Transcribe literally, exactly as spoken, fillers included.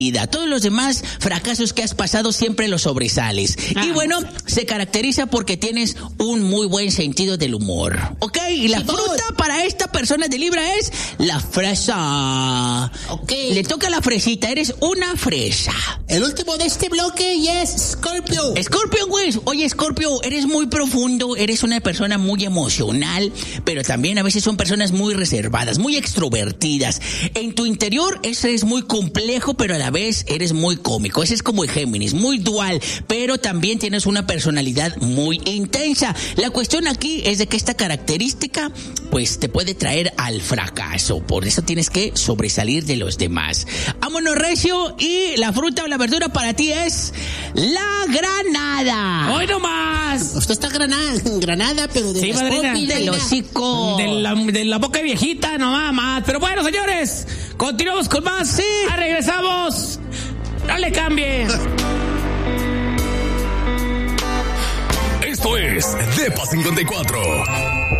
Todos los demás fracasos que has pasado siempre los sobresales. Ah. Y bueno, se caracteriza porque tienes un muy buen sentido del humor. ¿Ok? Y la sí, fruta voy. para esta persona de Libra es la fresa. Ok. Le toca la fresita, eres una fresa. El último de este bloque ya es Scorpio. Scorpio, güey. Oye, Scorpio, eres muy profundo, eres una persona muy emocional, pero también a veces son personas muy reservadas, muy extrovertidas. En tu interior eso es muy complejo, pero a la vez eres muy cómico. Ese es como el Géminis, muy dual, pero también tienes una personalidad muy intensa. La cuestión aquí es de que esta característica pues te puede traer al fracaso, por eso tienes que sobresalir de los demás. Vámonos, recio, y la fruta o la verdura para ti es la granada. ¡Hoy no más! Usted está granada, granada, pero de sí, madrina, del hocico. De la, de la boca viejita, no más. Pero bueno, señores, continuamos con más. Sí. Ah, regresamos. No le cambie. Esto es Depa cincuenta y cuatro.